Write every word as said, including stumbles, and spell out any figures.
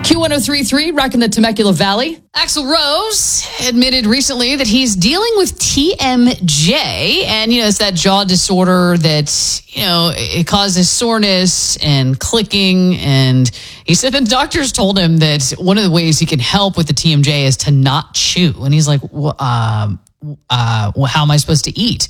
Q one oh three point three, rocking the Temecula Valley. Axl Rose admitted recently that he's dealing with T M J, and, you know, it's that jaw disorder that, you know, it causes soreness and clicking, and he said the doctors told him that one of the ways he can help with the T M J is to not chew, and he's like, well, um, uh, well, how am I supposed to eat?